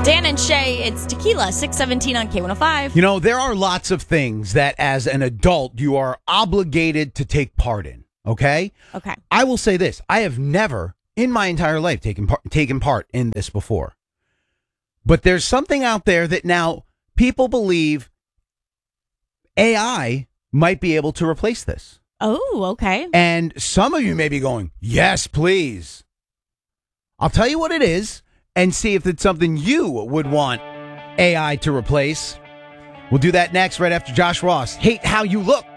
Dan and Shay, it's Tequila, 617 on K105. You know, there are lots of things that as an adult you are obligated to take part in, okay? Okay. I will say this. I have never in my entire life taken part in this before. But there's something out there that now people believe AI might be able to replace this. Oh, okay. And some of you may be going, yes, please. I'll tell you what it is and see if it's something you would want AI to replace. We'll do that next, right after Josh Ross. Hate How You Look.